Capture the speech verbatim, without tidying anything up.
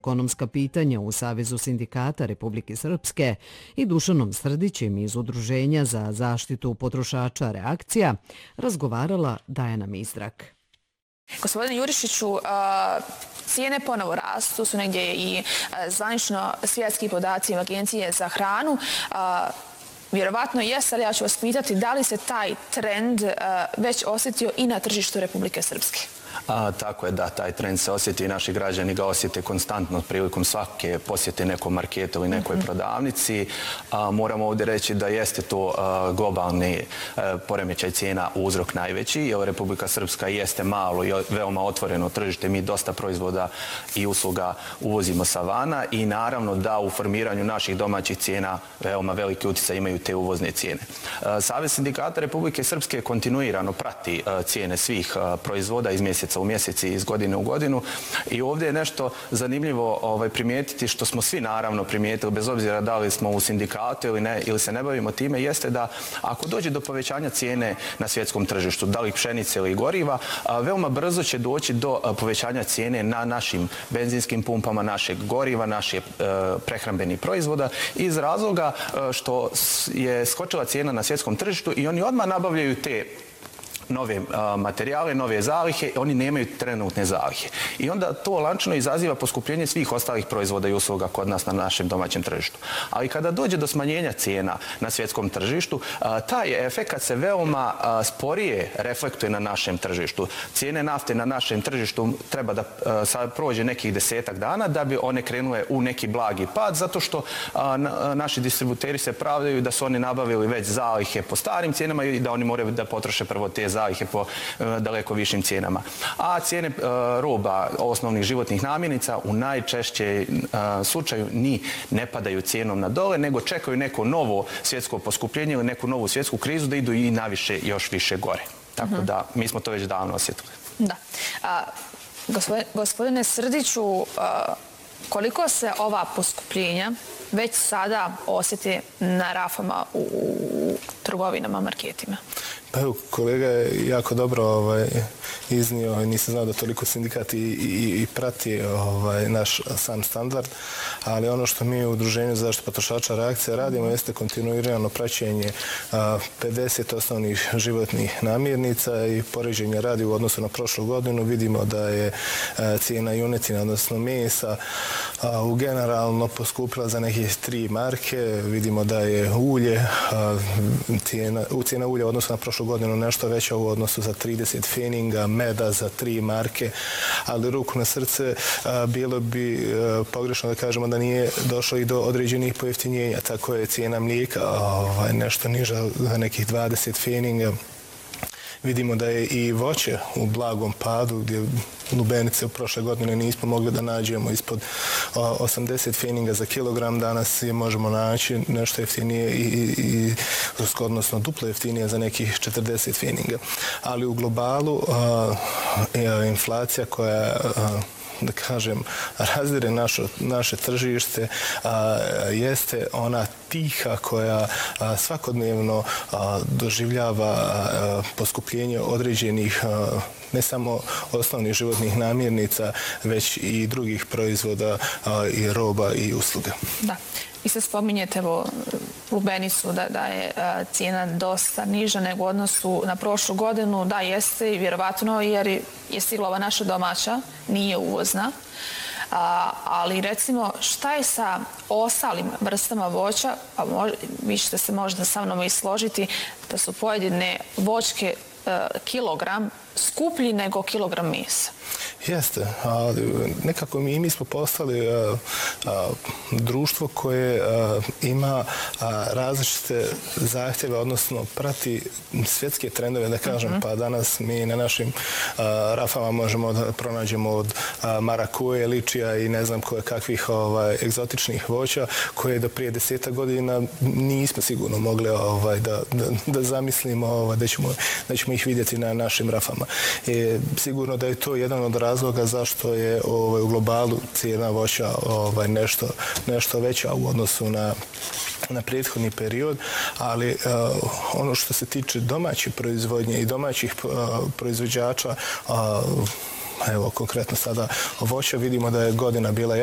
ekonomska pitanja u Savezu sindikata Republike Srpske i Dušanom Srdićem iz Udruženja za zaštitu potrošača Reakcija razgovarala Dajana Mizrak. Gospodine Jurišiću, cijene ponovo rastu, su negdje i zvanično svjetski podaci Agencije za hranu. Vjerovatno jeste, ali ja ću vas pitati da li se taj trend već osjetio i na tržištu Republike Srpske? A, tako je, da, taj trend se osjeti i naši građani ga osjete konstantno prilikom svake posjete nekom marketu ili nekoj mm-hmm. prodavnici. A, moramo ovdje reći da jeste to a, globalni a, poremećaj cijena uzrok najveći, jer Republika Srpska jeste malo i veoma otvoreno tržište. Mi dosta proizvoda i usluga uvozimo sa vana i naravno da u formiranju naših domaćih cijena veoma veliki utjecaj imaju te uvozne cijene. A, Savez sindikata Republike Srpske kontinuirano prati a, cijene svih a, proizvoda iz mjeseca u mjeseci, iz godine u godinu. I ovdje je nešto zanimljivo ovaj, primijetiti, što smo svi naravno primijetili, bez obzira da li smo u sindikatu ili ne, ili se ne bavimo time, jeste da ako dođe do povećanja cijene na svjetskom tržištu, da li pšenice ili goriva, a, veoma brzo će doći do a, povećanja cijene na našim benzinskim pumpama, našeg goriva, naših prehrambenih proizvoda, iz razloga a, što je skočila cijena na svjetskom tržištu i oni odmah nabavljaju te nove materijale, nove zalihe, oni nemaju trenutne zalihe. I onda to lančno izaziva poskupljenje svih ostalih proizvoda i usluga kod nas na našem domaćem tržištu. Ali kada dođe do smanjenja cijena na svjetskom tržištu, taj efekt se veoma sporije reflektuje na našem tržištu. Cijene nafte na našem tržištu treba da sad prođe nekih desetak dana da bi one krenule u neki blagi pad, zato što naši distributeri se pravdaju da su oni nabavili već zalihe po starim cijenama i da oni moraju da potroše prvo te zalihe zalihe po daleko višim cijenama. A cijene roba, osnovnih životnih namirnica, u najčešće slučaju ni ne padaju cijenom na dole, nego čekaju neko novo svjetsko poskupljenje ili neku novu svjetsku krizu da idu i naviše još više gore. Tako mm-hmm. da, mi smo to već davno osjetili. Da. A, gospodine, gospodine Srdiću, a, koliko se ova poskupljenja već sada osjeti na rafama u, u trgovinama, marketima? Pa evo, kolega je jako dobro ovaj, iznio, nisam znao da toliko sindikat i, i, i prati ovaj, naš sam standard, ali ono što mi u Udruženju za zaštitu potrošača Reakcija radimo jeste kontinuirano praćenje a, pedeset osnovnih životnih namirnica i poređenje radi u odnosu na prošlu godinu. Vidimo da je a, cijena junetina, odnosno mesa, a, u generalno poskupila za neke tri marke. Vidimo da je ulje, a, cijena, cijena ulja u odnosu na prošlu godinu nešto veća u odnosu za trideset feninga, meda za tri marke, ali ruku na srce a, bilo bi a, pogrešno da kažemo da nije došlo i do određenih pojeftinjenja. Tako je cijena mlijeka ovaj, nešto niža za nekih dvadeset feninga. Vidimo da je i voće u blagom padu, gdje lubenice u prošle godine nismo mogli da nađemo ispod osamdeset feninga za kilogram. Danas je možemo naći nešto jeftinije i, i, i odnosno duplo jeftinije za nekih četrdeset feninga. Ali u globalu a, a, inflacija koja a, da kažem, razdire naše, naše tržište, a, jeste ona tiha koja a, svakodnevno a, doživljava a, poskupljenje određenih a, ne samo osnovnih životnih namirnica, već i drugih proizvoda a, i roba i usluga. Da. Vi se spominjete evo, lubenicu da, da je a, cijena dosta niža nego u odnosu na prošlu godinu. Da, jeste i vjerovatno jer je stigla ova naša domaća, nije uvozna. A, ali recimo šta je sa ostalim vrstama voća, pa mož, vi ćete se možda sa mnom i složiti da su pojedine voćke a, kilogram skuplji nego kilogram mesa. Jeste, ali nekako mi, mi smo postali a, a, društvo koje a, ima a, različite zahtjeve, odnosno prati svjetske trendove, da kažem, mm-hmm. pa danas mi na našim a, rafama možemo da pronađemo od a, marakuje, ličija i ne znam koje kakvih ovaj, egzotičnih voća koje do prije deseta godina nismo sigurno mogli ovaj, da, da, da zamislimo ovaj, da, ćemo, da ćemo ih vidjeti na našim rafama. E, sigurno da je to jedan od razloga zašto je ovaj, u globalu cijena voća ovaj, nešto, nešto veća u odnosu na, na prethodni period, ali uh, ono što se tiče domaće proizvodnje i domaćih uh, proizvođača, uh, evo konkretno sada voća, vidimo da je godina bila